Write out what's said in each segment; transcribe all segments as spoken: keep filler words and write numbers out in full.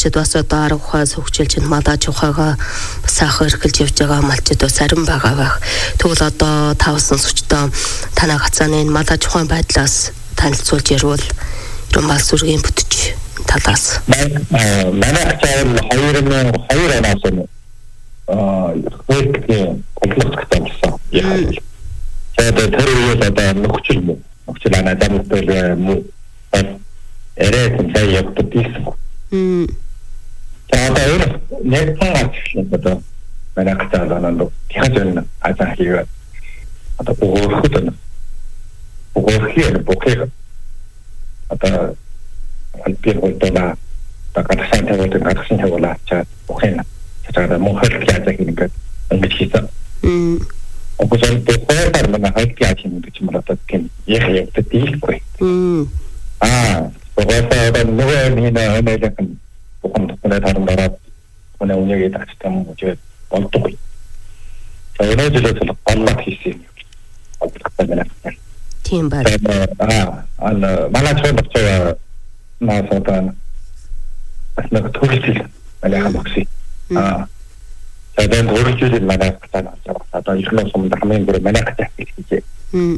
малчид бас одоо арга ухаа хөгжүүлж малаж ухаага саах эрхэлж явж байгаа малчид бас арин байгаа байх. Тэгвэл одоо тавсан сүчтэй танай гацааны малаж ухаан байдлаас танилцуулж ярил ерөн мал сүргийн бүтч талаас. Манай цаавал хоёр мянга хоёр оноос нь аа хөөдгийн комплекстэй болсон. Яг. Тэгээд тэр үеэс одоо нөхцөл мөн нөхцөл анаа замтал мөн эрэ сайн явдаг гэсэн. Мм. Тэгээд нэг цагаач одоо манай цаавал нөө тихэж ажаа хийгээд одоо богоход богохиэр богох одоо альбин болдоо такатсан тавуулын гадсан тавуулаа чад бохина чад мохол яаж хийгээд ингэж хийсэн. Мм. Огцон бохоор манай хайт яаж хийгээд ч юм одоо тийм яг явдаг дийлгүй. Мм. Аа бохоор одоо нөгөө нэг нэг бохом тохноо тарамдараа манай үнэгээ тагтсан үгүй болдог. Тэгээд жишээлбэл гомлог хийсэн. Огцон байна. Тийм байна. Аа ан манай ч бодцоо наасадан аснаг төрөлжил манай хамагси. Аа тэгээд төрөлжил манай хатана одоо ихнээс өмнө хамгийн гол манай хатаа хийжээ. Мм.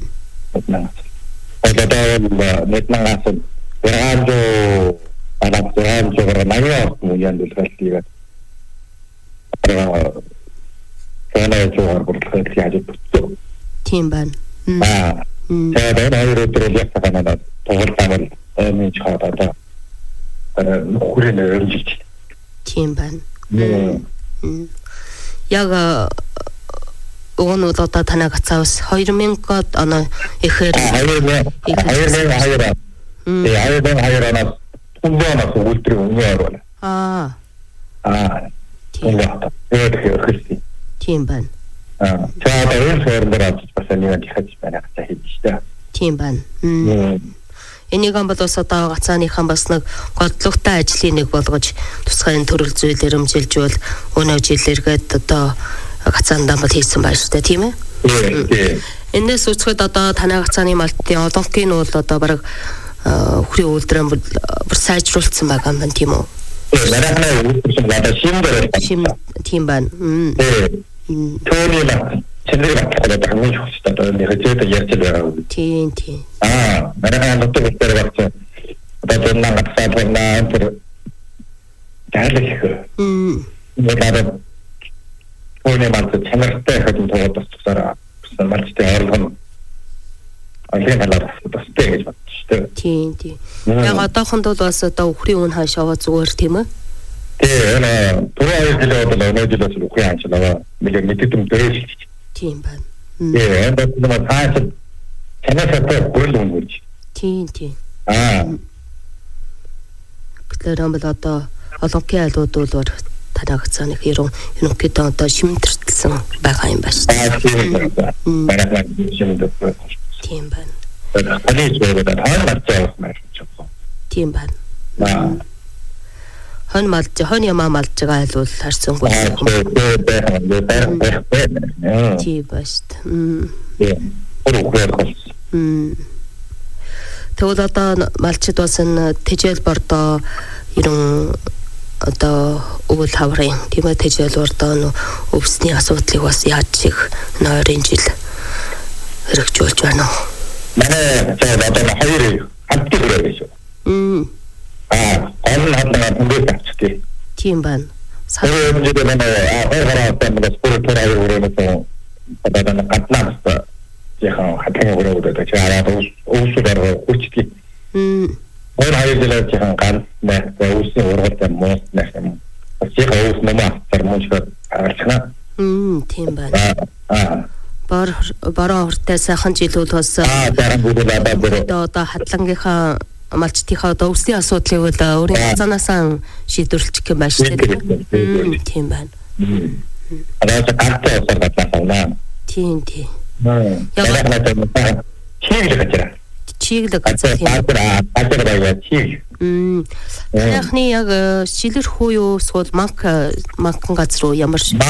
Тэгээд нэг наас яагаад алаа зураг наяа мууян дэлгэлтийг аа тэгээд зураг бүртгэж яаж бүтсэн. Тийм байна. Аа тэгээд хоёр өдөр яг танаа тоглоомор эмиж хадаа нөхрийн өрнжиж. Тийм байна. Мм. Яг өгнөд одоо танай гацаавс хоёр мянгад оноо ихээр хоёр мянга хоёр Э аядан хайрана ундаанаас үлдрэг үнэ орвол. Аа. Аа. Тийм байна. Тэгээд тийм байна. Аа. Тэгээд энэ хэрнээр бас нэг ихэж байна гэж хэлж штэ. Тийм байна. Энийг бол бас одоо гацааныхан бас нэг годлогтой ажлын нэг болгож тусгай төрөл зүйл эрэмжилжүүл өнөө жилэргээд одоо гацаандаа бол хийсэн байна штэ тийм ээ. Тийм. Энэс үцхэд одоо танай гацааны малтын олонхын нь бол одоо баг хүрээ үлдрэн бүр сайжруулсан байгаа юм тийм үү? Манай үлдсэн надад шимдэр. Шим тийм байна. Мм. Төөний чэнэг баталгаа хамгийн хүчтэй одоо нэг хэзээ ярьж байгаа. Тийм тийм. Аа, манай дотор дээр багц. Одоо энэ гацаад байна тэр дайлах. Мм. Надад төөний малт чанартай хэдэн тоглоод тусаараа малчтай орлого алин халаад тустай гэж бодсон шүү дээ. Тийм тийм. Яг одоохонд бол бас одоо үхрийн үн хааш аваа зүгээр тийм ээ. Тийм ээ. Түрүү айлд бол өнөөдөр л үхрийн хааш аваа нэг мэдээдэм дээрш. Тийм байна. Тийм энэ бол тааш чанастай гүрэл өнгөрч. Тийм тийм. Аа. Тэгэхээр бол одоо олонхын айлууд бол танай гацааны хэрэг ерөнхийдөө одоо шимтэрсэн байгаа юм байна шүү дээ. Манай шимтэр. Тийм байна. Алиж байдаг хаан марцаа авах юм. Тийм байна. Аа. Хон малж, хон ямаа малж байгаа айлуул харсангүй. Тийм ба шүү дээ. Мм. Мм. Тэгвэл одоо малчид бас энэ тэжээл бордоо ерөн одоо өвөл хаврын тийм ээ тэжээл бордоо өвсний асуудлыг бас яаж их нойрын жил хэрэгжүүлж байна уу? Манай цаад одоо хоёр хамтдаа хүрээ шүү. Мм. Аа, он хатнаа бүдэл авчдаг. Тийм байна. Тэр юм дээр манай аа гараад спорт төрөө өрөөнөө одоо нэг гаднаас яхан хатны өрөөнөө гэж араад уусаар хүчтэй. Мм. Он хоёр дээр яхан ганц нэг уусны ургалтай мост нэг юм. Ачиг уус намаа тэрмож гарчна. Мм, тийм байна. Аа. Бор бороо уртай сайхан жилүүд болсон. Аа, зарим бүдэл одоо одоо хатлангийнхаа малчтынхаа одоо өвсний асуудлыг бол өөрийн цаанаасаа шийдвэрлэх юм байна шүү дээ. Тийм байна. Одоо гартаа усаар гадаасаа. Тийм тийм. Яг надад чиглэг гэж. Чиглэг гэж тийм. Аа, баатар байга чиг. Мм. Яхны яг шилэр хүү юу эсвэл манк манкан газар уу ямар